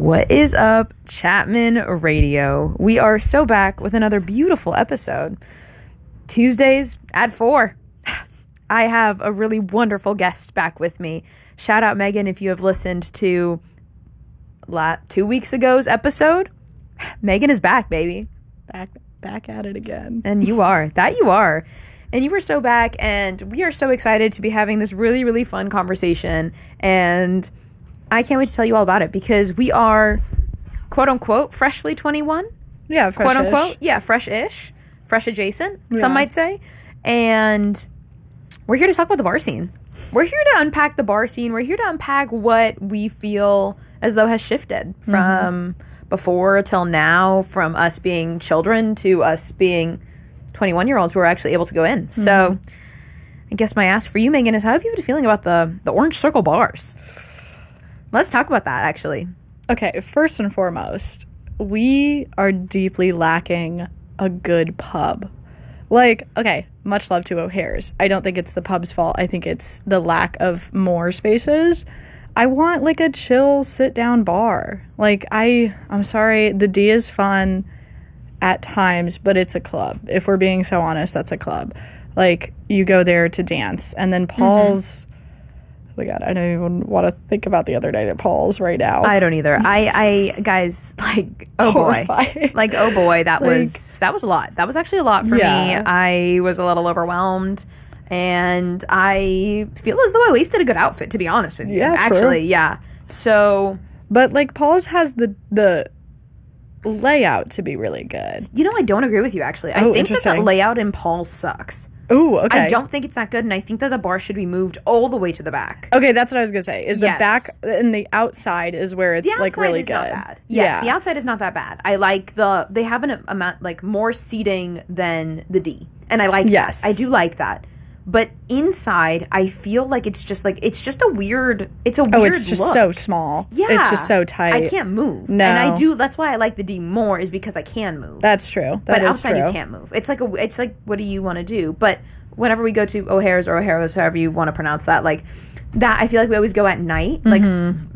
What is up, Chapman Radio? We are so back with another beautiful episode. Tuesdays at 4. I have a really wonderful guest back with me. Shout out Megan if you have listened to 2 weeks ago's episode. Megan is back, baby. Back at it again. And you are. That you are. And you were so back, and we are so excited to be having this really, really fun conversation. And I can't wait to tell you all about it because we are, quote unquote, freshly 21. Yeah, fresh-ish. Quote unquote. Yeah, fresh-ish. Fresh adjacent, some might say. And we're here to talk about the bar scene. We're here to unpack the bar scene. We're here to unpack what we feel as though has shifted from before till now, from us being children to us being 21-year-olds who are actually able to go in. So I guess my ask for you, Megan, is how have you been feeling about the Orange Circle bars? Let's talk about that, actually. Okay, first and foremost, we are deeply lacking a good pub. Like, okay, much love to O'Hare's. I don't think it's the pub's fault. I think it's the lack of more spaces. I want, like, a chill, sit-down bar. Like, I'm sorry, the D is fun at times, but it's a club. If we're being so honest, that's a club. Like, you go there to dance. And then Paul's... Oh my God, I don't even want to think about the other night at Paul's right now. I don't either. I guys, like, oh boy. Like, oh boy, that was a lot. That was actually a lot for me. I was a little overwhelmed, and I feel as though I wasted a good outfit, to be honest with you. Yeah, actually, true. yeah. So, but like Paul's has the layout to be really good. You know, I don't agree with you, actually. I think that the layout in Paul's sucks. Ooh, okay. I don't think it's that good, and I think that the bar should be moved all the way to the back. Okay, that's what I was gonna say. Is the back and the outside is where it's like really good. Not bad. Yeah, the outside is not that bad. I like they have an amount like more seating than the D, and I like that. I do like that. But inside, I feel like it's just a weird. It's a weird. Oh, it's just look. So small. Yeah, it's just so tight. I can't move. No, and I do. That's why I like the D more, is because I can move. That's true. But outside you can't move. It's like what do you want to do? But whenever we go to O'Hare's or O'Hara's, however you want to pronounce that, like that, I feel like we always go at night. Like